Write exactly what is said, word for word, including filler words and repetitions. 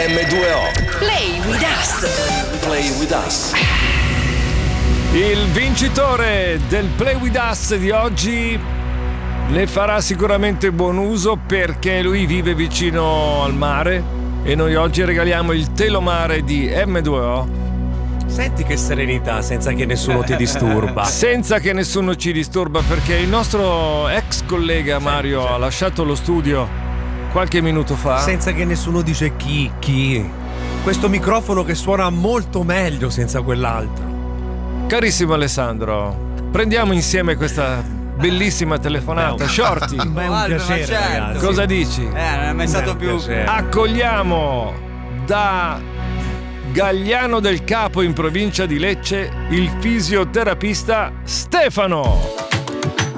emme due o. Play with us. Play with us. Il vincitore del Play with us di oggi ne farà sicuramente buon uso perché lui vive vicino al mare e noi oggi regaliamo il telomare di emme due o. Senti che serenità, senza che nessuno ti disturba. Senza che nessuno ci disturba, perché il nostro ex collega Mario ha lasciato lo studio qualche minuto fa. Senza che nessuno dice chi, chi. Questo microfono che suona molto meglio senza quell'altro. Carissimo Alessandro, prendiamo insieme questa bellissima telefonata. Shorty, Ma è un piacere, certo. ragazzi. cosa dici? Eh, non è mai stato un più. piacere. Accogliamo da Gagliano del Capo in provincia di Lecce il fisioterapista Stefano.